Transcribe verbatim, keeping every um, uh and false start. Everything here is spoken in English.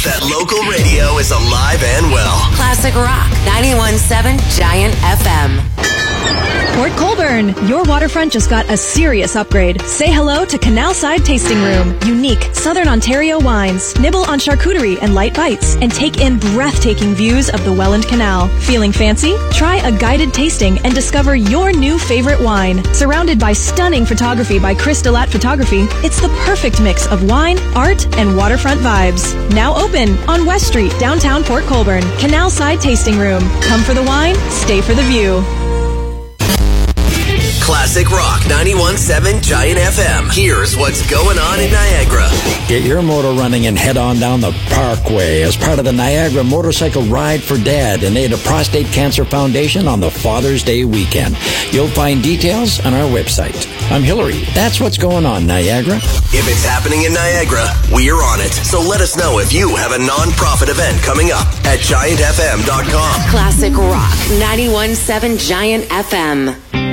that local radio is alive and well. Classic Rock ninety-one point seven Giant F M. Port Colborne, your waterfront just got a serious upgrade. Say hello to Canal Side Tasting Room. Unique Southern Ontario wines. Nibble on charcuterie and light bites. And take in breathtaking views of the Welland Canal. Feeling fancy? Try a guided tasting and discover your new favorite wine. Surrounded by stunning photography by Chris Delat Photography, it's the perfect mix of wine, art, and waterfront vibes. Now open on West Street, downtown Port Colborne. Canal Side Tasting Room. Come for the wine, stay for the view. Classic Rock ninety-one point seven Giant F M. Here's what's going on in Niagara. Get your motor running and head on down the Parkway as part of the Niagara Motorcycle Ride for Dad and aid a Prostate Cancer Foundation on the Father's Day weekend. You'll find details on our website. I'm Hillary. That's what's going on, Niagara. If it's happening in Niagara, we're on it. So let us know if you have a non-profit event coming up at giant f m dot com. Classic Rock ninety-one point seven Giant F M.